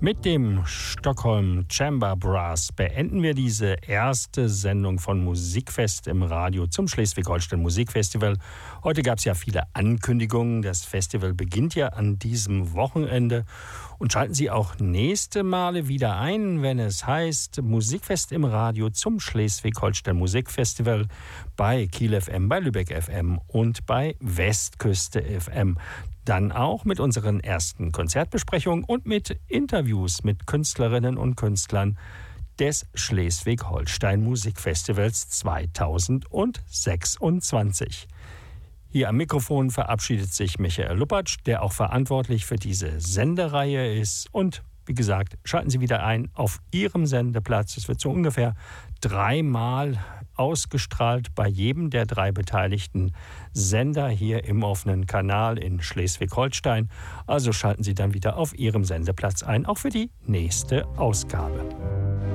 Mit dem Stockholm Chamber Brass beenden wir diese erste Sendung von Musikfest im Radio zum Schleswig-Holstein Musikfestival. Heute gab es ja viele Ankündigungen. Das Festival beginnt ja an diesem Wochenende. Und schalten Sie auch nächste Male wieder ein, wenn es heißt Musikfest im Radio zum Schleswig-Holstein Musikfestival bei Kiel FM, bei Lübeck FM und bei Westküste FM. Dann auch mit unseren ersten Konzertbesprechungen und mit Interviews mit Künstlerinnen und Künstlern des Schleswig-Holstein Musikfestivals 2026. Hier am Mikrofon verabschiedet sich Michael Luppatsch, der auch verantwortlich für diese Sendereihe ist. Und wie gesagt, schalten Sie wieder ein auf Ihrem Sendeplatz. Es wird so ungefähr 3-mal ausgestrahlt bei jedem der 3 beteiligten Sender hier im offenen Kanal in Schleswig-Holstein. Also schalten Sie dann wieder auf Ihrem Sendeplatz ein, auch für die nächste Ausgabe.